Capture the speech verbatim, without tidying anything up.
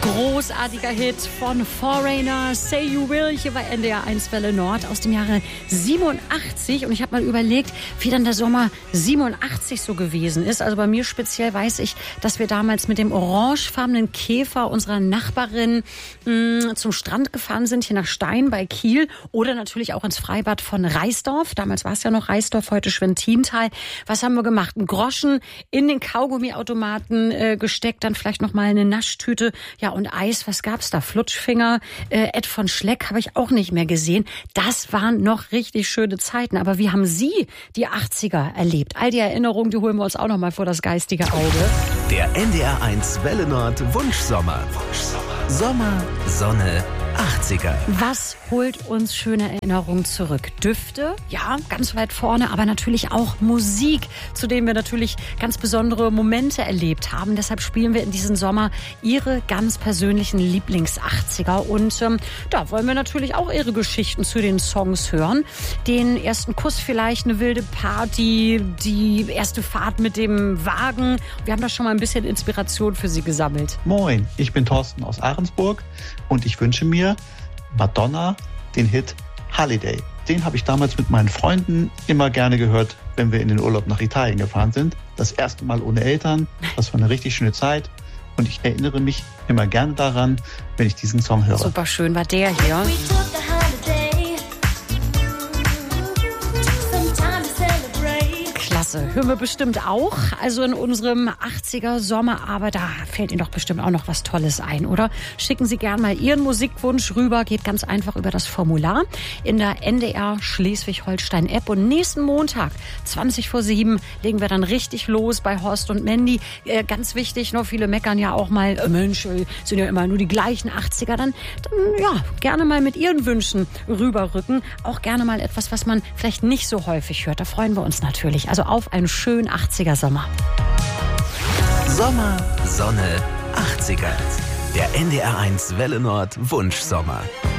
Großartiger Hit von Foreigner, Say You Will, hier bei N D R eins Welle Nord aus dem Jahre siebenundachtzig. Und ich habe mal überlegt, wie dann der Sommer siebenundachtzig so gewesen ist. Also bei mir speziell weiß ich, dass wir damals mit dem orangefarbenen Käfer unserer Nachbarin mh, zum Strand gefahren sind, hier nach Stein bei Kiel oder natürlich auch ins Freibad von Reisdorf. Damals war es ja noch Reisdorf, heute Schwentintal. Was haben wir gemacht? Einen Groschen in den Kaugummiautomaten äh, gesteckt, dann vielleicht noch mal eine Naschtüte. Ja, und Eis, was gab's da? Flutschfinger, äh, Ed von Schleck habe ich auch nicht mehr gesehen. Das waren noch richtig schöne Zeiten. Aber wie haben Sie die achtziger erlebt? All die Erinnerungen, die holen wir uns auch noch mal vor das geistige Auge. Der N D R eins Welle Nord Wunschsommer. Wunschsommer. Sommer, Sonne, achtziger. Was holt uns schöne Erinnerungen zurück? Düfte, ja, ganz weit vorne, aber natürlich auch Musik, zu dem wir natürlich ganz besondere Momente erlebt haben. Deshalb spielen wir in diesem Sommer Ihre ganz persönlichen Lieblings-achtziger. Und ähm, da wollen wir natürlich auch Ihre Geschichten zu den Songs hören. Den ersten Kuss vielleicht, eine wilde Party, die erste Fahrt mit dem Wagen. Wir haben da schon mal ein bisschen Inspiration für Sie gesammelt. Moin, ich bin Thorsten aus Ahrensburg und ich wünsche mir Madonna, den Hit Holiday. Den habe ich damals mit meinen Freunden immer gerne gehört, wenn wir in den Urlaub nach Italien gefahren sind. Das erste Mal ohne Eltern, das war eine richtig schöne Zeit. Und ich erinnere mich immer gerne daran, wenn ich diesen Song höre. Super schön war der hier. Klasse, hören wir bestimmt auch. Also in unserem achtziger Sommer, aber da fällt Ihnen doch bestimmt auch noch was Tolles ein, oder? Schicken Sie gern mal Ihren Musikwunsch rüber, geht ganz einfach über das Formular in der N D R Schleswig-Holstein-App. Und nächsten Montag, zwanzig vor sieben, legen wir dann richtig los bei Horst und Mandy. Äh, ganz wichtig, noch viele meckern ja auch mal, äh, Mensch, äh, sind ja immer nur die gleichen achtziger. Dann, dann ja, gerne mal mit Ihren Wünschen rüberrücken. Auch gerne mal etwas, was man vielleicht nicht so häufig hört. Da freuen wir uns natürlich. Also auf einen schönen achtziger Sommer. Sommer, Sonne, achtziger. Der N D R eins Welle Nord Wunschsommer.